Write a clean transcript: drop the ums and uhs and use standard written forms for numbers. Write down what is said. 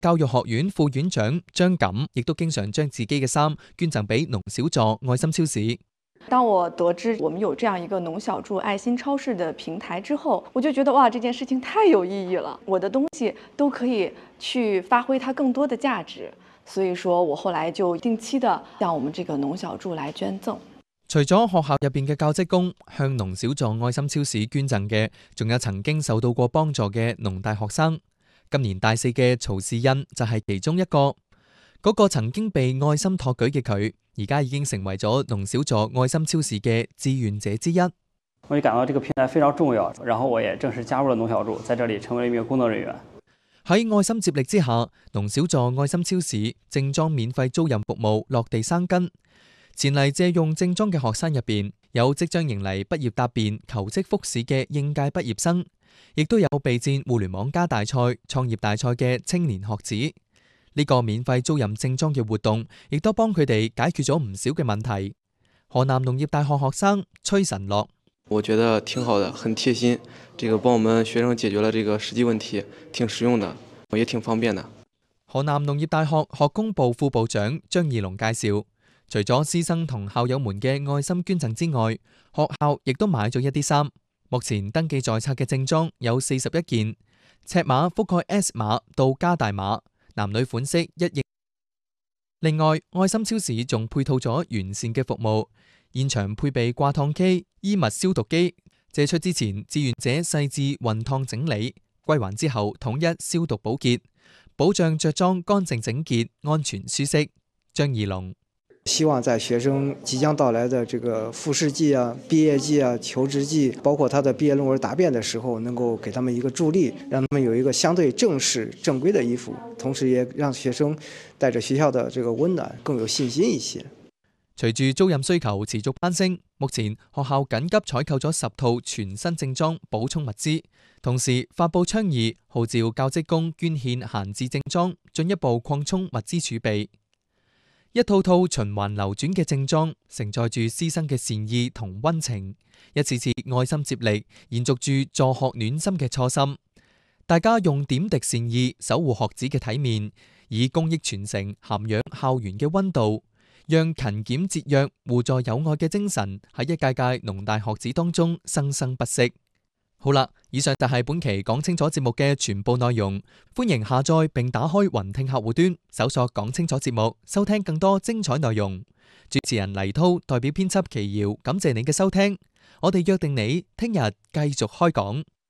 教育學院副院長張錦亦都經常將自己嘅衫捐贈俾農小助愛心超市。 當我得知我們有這樣一個農小助愛心超市的平台之後，我就覺得哇，這件事情太有意義了，我的東西都可以去發揮它更多的價值。所以說我後來就定期的向我們這個農小助來捐贈。 除咗學校入邊嘅教職工向農小助愛心超市捐贈嘅，仲有曾經受到過幫助嘅農大學生。今年大四嘅曹仕恩就係其中一個。嗰個曾經被愛心托舉嘅佢，而家已經成為咗農小助愛心超市嘅志願者之一。 我就感到這個平台非常重要，然後我也正式加入了農小助，在這裡成為了一名工作人員。 喺愛心接力之下，農小助愛心超市正裝免費租賃服務落地生根。前嚟借用正裝嘅學生入邊，有即將迎嚟畢業答辯求職複試嘅應屆畢業生，亦都有備戰互聯網加大賽、創業大賽嘅青年學子。呢個免費租賃正裝嘅活動，亦都幫佢哋解決咗唔少嘅問題。河南農業大學學生崔晨樂， 我覺得挺好的，很貼心，這個幫我們學生解決了這個實際問題，挺實用的，也挺方便的。 河南農業大學學工部副部長張義龍介紹，除咗師生同校友們嘅愛心捐贈之外，學校亦都買咗一啲衫。目前登記在冊嘅正裝有41件，尺碼覆蓋 S 碼到加大碼，男女款式一應。另外，愛心超市仲配套咗完善嘅服務，現場配備掛燙機、衣物消毒機，借出之前志願者細緻熨燙整理，歸還之後統一消毒保潔，保障着裝乾淨整潔、安全舒適。張義龍希望在學生即將到來的這個複試季啊、畢業季啊、求職季，包括他的畢業論文答辯的時候，能夠給他們一個助力，讓他們有一個相對正式正規的衣服，同時也讓學生帶着學校的這個溫暖，更有信心一些。 隨住租賃需求持續攀升，目前學校緊急採購咗10套全新正裝補充物資，同時發佈倡議，號召教職工捐獻閒置正裝，進一步擴充物資儲備。一套套循環流轉嘅正裝，承載住師生嘅善意同溫情，一次次愛心接力，延續住助學暖心嘅初心。大家用點滴善意守護學子嘅體面，以公益傳承涵養校園嘅溫度，讓勤儉節約、互助友愛嘅精神喺一屆屆農大學子當中生生不息。好啦，以上就係本期講清楚節目嘅全部內容。歡迎下載並打開雲聽客戶端，搜索講清楚節目，收聽更多精彩內容。主持人黎濤代表編輯奇瑤，感謝你嘅收聽。我哋約定你聽日繼續開講。